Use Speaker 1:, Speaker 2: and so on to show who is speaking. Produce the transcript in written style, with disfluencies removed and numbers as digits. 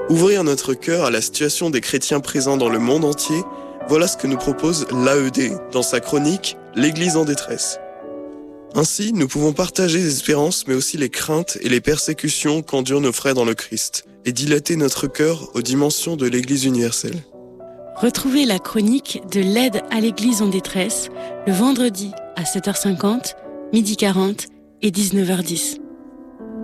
Speaker 1: Ouvrir notre cœur à la situation des chrétiens présents dans le monde entier, voilà ce que nous propose l'AED dans sa chronique « L'Église en détresse ». Ainsi, nous pouvons partager les espérances mais aussi les craintes et les persécutions qu'endurent nos frères dans le Christ et dilater notre cœur aux dimensions de l'Église universelle.
Speaker 2: Retrouvez la chronique de l'aide à l'Église en détresse le vendredi à 7h50, 12h40 et 19h10.